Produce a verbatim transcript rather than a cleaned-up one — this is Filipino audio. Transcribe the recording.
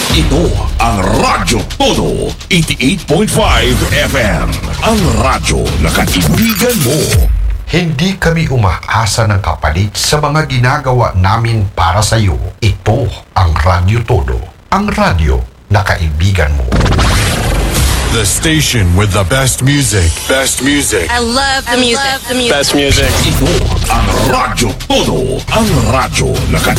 Ito ang Radyo Todo, eighty-eight point five F M. Ang radyo na kaibigan mo. Hindi kami umaasa ng kapalit sa mga ginagawa namin para sa iyo. Ito ang Radyo Todo, ang radyo na kaibigan mo. The station with the best music. Best music. I love the music. love the music. Best music. Ito ang Radyo Todo, ang radyo na kaibigan